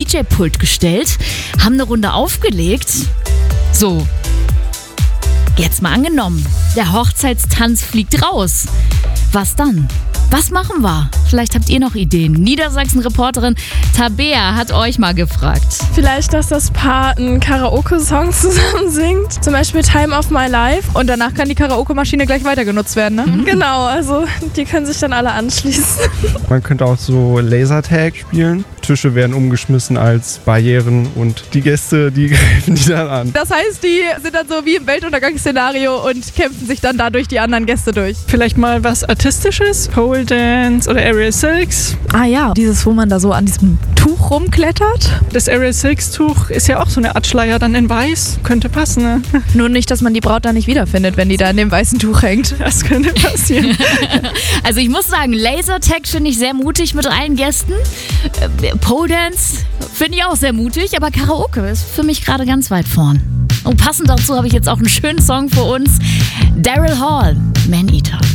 DJ-Pult gestellt, haben eine Runde aufgelegt. So, jetzt mal angenommen, der Hochzeitstanz fliegt raus. Was dann? Was machen wir? Vielleicht habt ihr noch Ideen. Niedersachsen-Reporterin Tabea hat euch mal gefragt. Vielleicht, dass das Paar einen Karaoke-Song zusammen singt. Zum Beispiel Time of My Life. Und danach kann die Karaoke-Maschine gleich weiter genutzt werden, ne? Genau, also die können sich dann alle anschließen. Man könnte auch so Lasertag spielen. Tische werden umgeschmissen als Barrieren und die Gäste, die greifen die dann an. Das heißt, die sind dann so wie im Weltuntergangsszenario und kämpfen sich dann dadurch die anderen Gäste durch. Vielleicht mal was Artistisches, Pole Dance oder Aerial Silks. Ah ja, dieses, wo man da so an diesem Tuch rumklettert. Das Aerial Silks Tuch ist ja auch so eine Art Schleier dann in weiß. Könnte passen, ne? Nur nicht, dass man die Braut da nicht wiederfindet, wenn die da in dem weißen Tuch hängt. Das könnte passieren. Also ich muss sagen, Lasertag finde ich sehr mutig mit allen Gästen. Pole Dance finde ich auch sehr mutig, aber Karaoke ist für mich gerade ganz weit vorn. Und passend dazu habe ich jetzt auch einen schönen Song für uns. Daryl Hall, Man Eater.